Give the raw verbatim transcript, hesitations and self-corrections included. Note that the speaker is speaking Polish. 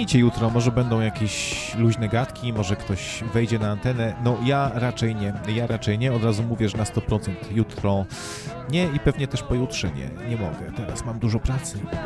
Dzwonijcie jutro, może będą jakieś luźne gadki, może ktoś wejdzie na antenę. No ja raczej nie, ja raczej nie, od razu mówię, że na sto procent jutro nie i pewnie też pojutrze nie, nie mogę. Teraz mam dużo pracy.